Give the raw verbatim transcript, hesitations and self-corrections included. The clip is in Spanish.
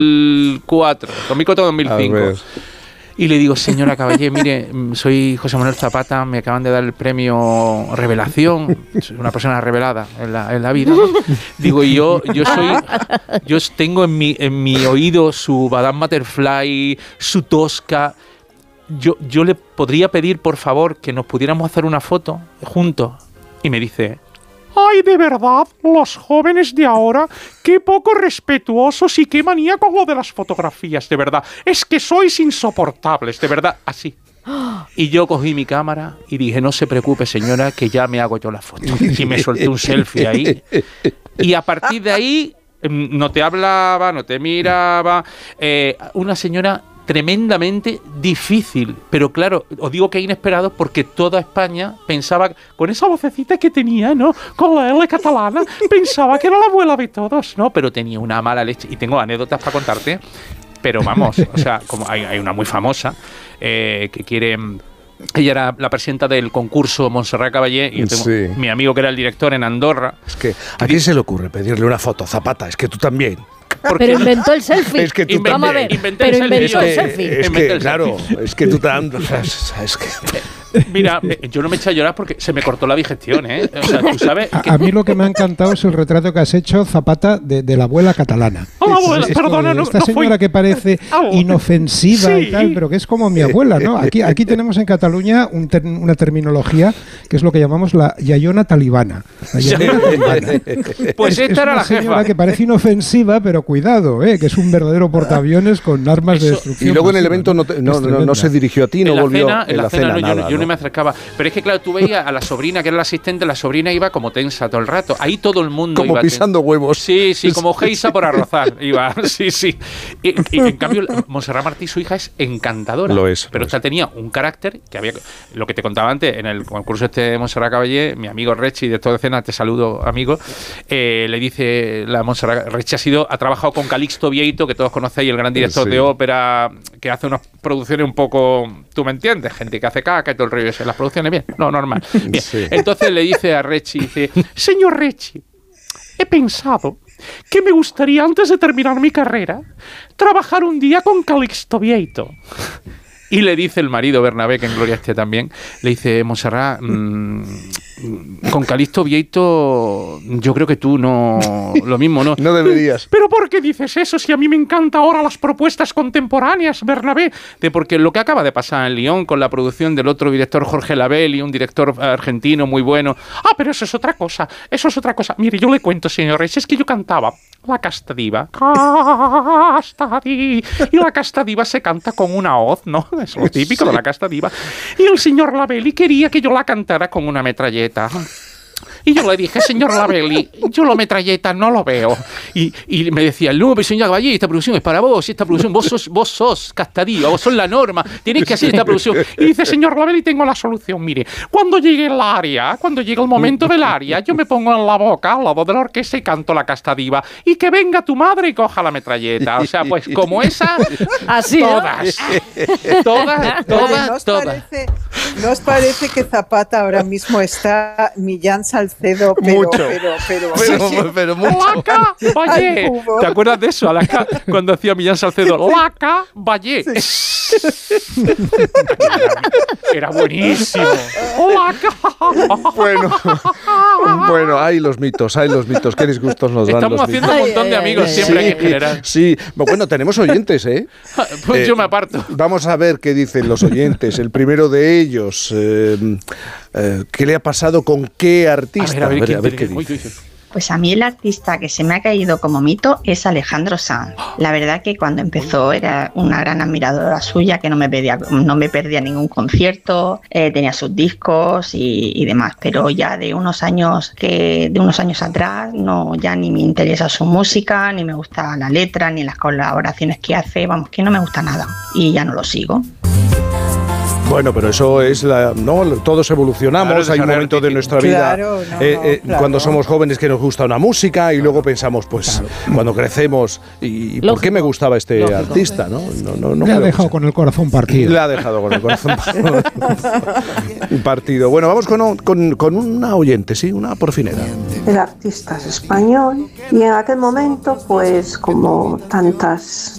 cuatro, dos mil cuatro dos mil cinco. Y le digo, señora Caballé, mire, soy José Manuel Zapata, me acaban de dar el premio Revelación, soy una persona revelada en la, en la vida, ¿no? Digo, y yo, yo soy, yo tengo en mi, en mi oído su Madame Butterfly, su Tosca. Yo, yo le podría pedir, por favor, que nos pudiéramos hacer una foto juntos. Y me dice, ay, de verdad, los jóvenes de ahora, qué poco respetuosos y qué manía con lo de las fotografías, de verdad. Es que sois insoportables, de verdad, así. Y yo cogí mi cámara y dije, no se preocupe, señora, que ya me hago yo la foto. Y me solté un selfie ahí. Y a partir de ahí, no te hablaba, no te miraba. Eh, una señora tremendamente difícil, pero claro, os digo que inesperado porque toda España pensaba, con esa vocecita que tenía, ¿no? Con la L catalana, pensaba que era la abuela de todos, ¿no? Pero tenía una mala leche. Y tengo anécdotas para contarte, pero vamos, o sea, como hay, hay una muy famosa eh, que quiere... Ella era la presidenta del concurso Montserrat Caballé y yo tengo sí. mi amigo que era el director en Andorra. Es que, ¿a quién se le ocurre pedirle una foto a Zapata? Es que tú también. Porque pero inventó el selfie. Es que tú Inventé, también. A ver, pero el inventó selfie. el selfie. Es que, claro, es que tú también. Es que... Mira, yo no me eché a llorar porque se me cortó la digestión, ¿eh? O sea, tú sabes... A, a mí lo que me ha encantado es el retrato que has hecho, Zapata, de, de la abuela catalana. Oh, la abuela, es, es perdona, no, esta no señora fue... que parece inofensiva sí. y tal, pero que es como mi abuela, ¿no? Aquí, aquí tenemos en Cataluña un ter, una terminología que es lo que llamamos la yayona talibana. La yayona talibana. Pues esta es, era es la jefa. señora que parece inofensiva, pero cuidado, ¿eh? Que es un verdadero portaaviones con armas Eso, de destrucción. Y luego en el masiva, evento no, te, no, no, no se dirigió a ti, no en volvió cena, en la, la cena, cena no, nada, yo, yo ¿no? no me acercaba. Pero es que, claro, tú veías a la sobrina, que era la asistente, la sobrina iba como tensa todo el rato. Ahí todo el mundo como iba... pisando ten... huevos. Sí, sí, como Geisa por arrozar. Iba, sí, sí. Y, y en cambio, Montserrat Martí, su hija, es encantadora. Lo es. Pero lo esta es. tenía un carácter que había... Lo que te contaba antes, en el concurso este de Montserrat Caballé, mi amigo Rechi, de toda escena, te saludo, amigo, eh, le dice la Montserrat... Rechi ha, sido, ha trabajado con Calixto Vieito, que todos conocéis, el gran director sí. de ópera, que hace unas producciones un poco... ¿Tú me entiendes? Gente que hace caca y todo el rollo ese. Las producciones, bien, no, normal. Bien. Sí. Entonces le dice a Rechi, dice, señor Rechi, he pensado que me gustaría, antes de terminar mi carrera, trabajar un día con Calixto Vieito. Y le dice el marido, Bernabé, que en gloria esté también, le dice, Montserrat, mmm, con Calixto Vieito, yo creo que tú no... Lo mismo, ¿no? No deberías. ¿Pero por qué dices eso si a mí me encantan ahora las propuestas contemporáneas, Bernabé? De porque lo que acaba de pasar en Lyon con la producción del otro director, Jorge Labelli, un director argentino muy bueno. Ah, pero eso es otra cosa, eso es otra cosa. Mire, yo le cuento, señor Reyes, es que yo cantaba la Casta Diva. Casta Diva. Y la Casta Diva se canta con una hoz, ¿no? Es lo típico de la Casta Diva. Y el señor Labelli quería que yo la cantara con una metralleta. Y yo le dije, señor Labelli, yo la metralleta no lo veo. Y, y me decía, no, pero señor Caballé, esta producción es para vos, esta producción, vos sos, vos sos Casta Diva, vos sos la norma, tenéis que hacer esta producción. Y dice, señor Labelli, tengo la solución, mire, cuando llegue el aria, cuando llegue el momento del aria, yo me pongo en la boca al lado de la orquesta y canto la Casta Diva. Y que venga tu madre y coja la metralleta. O sea, pues como esa, así, todas, ¿no? todas, todas, ¿No os todas. Parece, ¿No os parece que Zapata ahora mismo está Millán Salcedo? Pero, mucho. Pero, pero, pero, sí, pero, pero mucho. Laca Vallé. ¿Te acuerdas de eso? Alaska, cuando hacía Millán Salcedo. Laca Vallé. Sí. Era buenísimo. Laca. Bueno, bueno, hay los mitos, hay los mitos. Qué disgustos nos dan. Estamos los haciendo mitos. un montón de amigos Sí, siempre aquí en general. Sí, bueno, tenemos oyentes, ¿eh? Pues Eh, yo me aparto. Vamos a ver qué dicen los oyentes. El primero de ellos, eh, eh, ¿qué le ha pasado con qué artista? A ver, a ver, a ver, ¿quién a ver qué tiene? dice. Uy, uy, uy. Pues a mí el artista que se me ha caído como mito es Alejandro Sanz. La verdad que cuando empezó era una gran admiradora suya, que no me perdía, no me perdía ningún concierto, eh, tenía sus discos y, y demás. Pero ya de unos años que de unos años atrás no ya ni me interesa su música, ni me gusta la letra, ni las colaboraciones que hace. Vamos, que no me gusta nada y ya no lo sigo. Bueno, pero eso es la, no, todos evolucionamos, Claro, hay un momento de nuestra vida Claro, no, eh, eh, no, claro. cuando somos jóvenes que nos gusta una música y luego pensamos, pues cuando crecemos, ¿y, y por qué me gustaba este Lógico. artista? No, no, no, no Le ha puedo dejado pensar. con el corazón partido. Le ha dejado con el corazón partido. Bueno, vamos con, con, con una oyente, sí, una porfinera. El artista es español y en aquel momento, pues como tantas